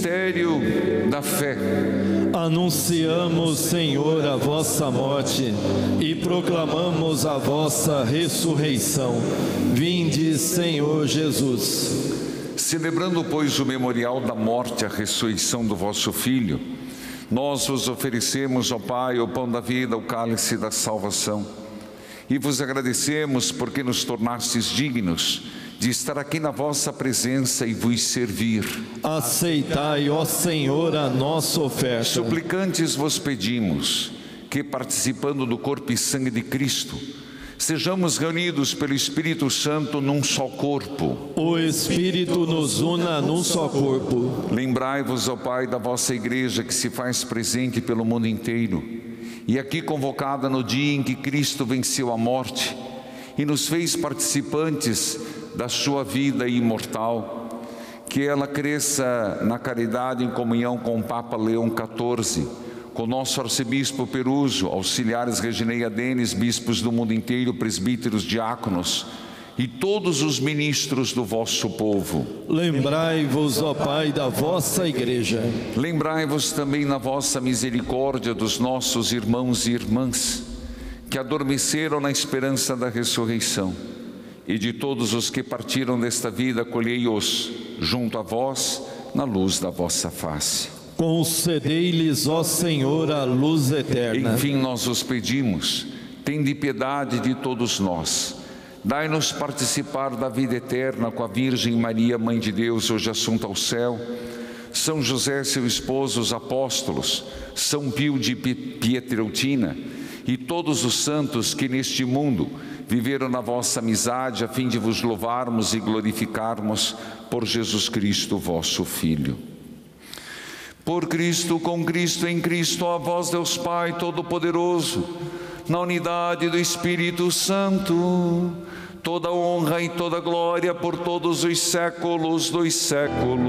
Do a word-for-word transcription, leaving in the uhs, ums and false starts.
Mistério da fé. Anunciamos, Senhor, a vossa morte e proclamamos a vossa ressurreição. Vinde, Senhor Jesus. Celebrando, pois, o memorial da morte e a ressurreição do vosso Filho, nós vos oferecemos, ó Pai, o pão da vida, o cálice da salvação, e vos agradecemos porque nos tornastes dignos de estar aqui na vossa presença e vos servir. Aceitai, ó Senhor, a nossa oferta. Suplicantes vos pedimos que, participando do corpo e sangue de Cristo, sejamos reunidos pelo Espírito Santo num só corpo. O Espírito nos una num só corpo. Lembrai-vos, ó Pai, da vossa Igreja que se faz presente pelo mundo inteiro, e aqui convocada no dia em que Cristo venceu a morte e nos fez participantes da sua vida imortal. Que ela cresça na caridade em comunhão com o Papa Leão quatorze, com o nosso arcebispo Peruso, auxiliares Regineia Denis, bispos do mundo inteiro, presbíteros, diáconos e todos os ministros do vosso povo. Lembrai-vos, ó Pai, da vossa Igreja. Lembrai-vos também na vossa misericórdia dos nossos irmãos e irmãs que adormeceram na esperança da ressurreição, e de todos os que partiram desta vida, acolhei-os junto a vós na luz da vossa face. Concedei-lhes, ó Senhor, a luz eterna. Enfim, nós os pedimos, tende piedade de todos nós. Dai-nos participar da vida eterna com a Virgem Maria, Mãe de Deus, hoje assunta ao céu, São José, seu esposo, os apóstolos, São Pio de Pietreutina e todos os santos que neste mundo viveram na vossa amizade, a fim de vos louvarmos e glorificarmos por Jesus Cristo, vosso Filho. Por Cristo, com Cristo, em Cristo, a vós, Deus Pai Todo-Poderoso, na unidade do Espírito Santo, toda honra e toda glória por todos os séculos dos séculos.